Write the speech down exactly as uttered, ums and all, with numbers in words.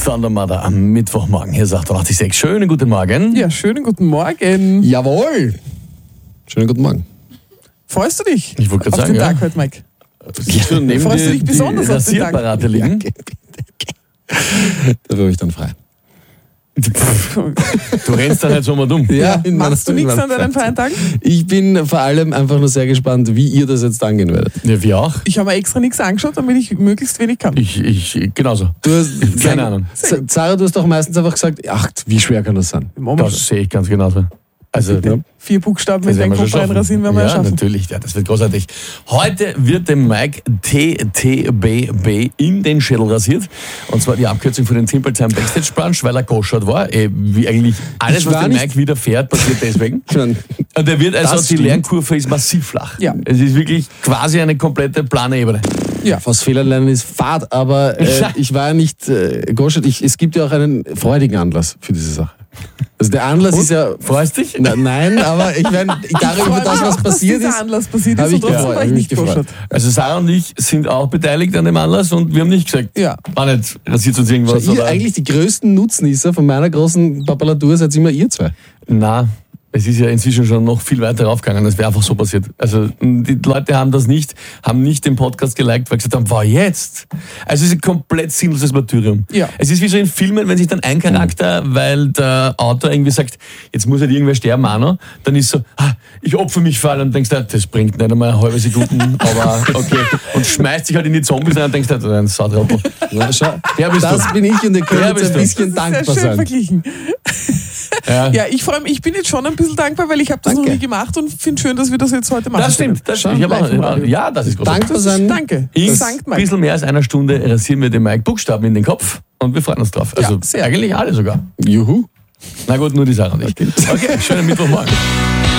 Thunder Mother am Mittwochmorgen. Hier ist achtundachtzig Komma sechs. Schönen guten Morgen. Ja, schönen guten Morgen. Jawohl. Schönen guten Morgen. Freust du dich Ich wollte auf gerade sagen, den ja. Tag heute, Mike? Siehst du neben Freust du die, dich besonders die auf den Tag? Rasierapparate liegen? Da bin ich dann frei. Du rennst dann halt so mal dumm. Ja, in meiner- Machst du in nichts meiner an deinen Freizeit. Feiertagen? Ich bin vor allem einfach nur sehr gespannt, wie ihr das jetzt angehen werdet. Ja, wir auch. Ich habe mir extra nichts angeschaut, damit ich möglichst wenig kann. Ich, ich, genauso. Du hast, Keine Ahnung. Z- Zara, du hast doch meistens einfach gesagt, ach, wie schwer kann das sein? Machen wir schon. Das sehe ich ganz genauso. Also, Ja. Vier Buchstaben das mit werden den wir Kopf schon schaffen. reinrasieren, werden wir ja, Ja, schaffen. natürlich. Ja, das wird großartig. Heute wird dem Mike T T B B in den Schädel rasiert. Und zwar die Abkürzung für den Simple Time Backstage Brunch, weil er goschert war. Eh, Wie eigentlich alles, Ich was war dem nicht- Mike widerfährt, passiert deswegen. Ich mein, Und der wird also, Das die stimmt. Lernkurve ist massiv flach. Ja. Es ist wirklich quasi eine komplette plane Ebene. Ja. aus Fehlern lernen ist Fahrt, aber äh, Ja. ich war nicht äh, goschert. Ich, es gibt ja auch einen freudigen Anlass für diese Sache. Also der Anlass ist ja... Freust dich? Na, nein, aber ich meine, darüber, Freut das, mich was auch, passiert dass dieser ist, Anlass passiert hab ist ich und trotzdem gefreut, war ich hab nicht mich gefreut. gegoschert. Also Sarah und ich sind auch beteiligt an dem Anlass und wir haben nicht gesagt, Ja. war nicht, rasiert uns irgendwas. ihr Oder? eigentlich die größten Nutznießer von meiner großen Papalatur seid immer ihr zwei. Na, es ist ja inzwischen schon noch viel weiter raufgegangen. Das wäre einfach so passiert. Also die Leute haben das nicht, haben nicht den Podcast geliked, weil sie gesagt haben, war jetzt. Also es ist ein komplett sinnloses Martyrium. Ja. Es ist wie so in Filmen, wenn sich dann ein Charakter, weil der Autor irgendwie sagt, jetzt muss halt irgendwer sterben auch noch, dann ist so, ah, ich opfer mich für alle und denkst, ah, das bringt nicht einmal eine halbe Sekunde, aber okay. Und schmeißt sich halt in die Zombies rein und denkst, ah, ein Sautrauber. Na, schau, Der bist das du. bin ich und ihr könnt Der jetzt bist ein du. bisschen Das ist dankbar sehr schön sein. verglichen. Ja. Ja, ich freue mich, ich bin jetzt schon ein bisschen dankbar, weil ich habe das Danke. noch nie gemacht und finde schön, dass wir das jetzt heute machen. Das stimmt, das stimmt. Ich hab Live im auch, Radio. ja, das ist großartig. Dankbar sein. Danke. In Sankt ein Mike. bisschen mehr als einer Stunde rasieren wir dem Mike Buchstaben in den Kopf und wir freuen uns drauf. Also Ja, sehr. eigentlich alle sogar. Juhu. Na gut, nur die Sache nicht. Okay, schönen Mittwochmorgen.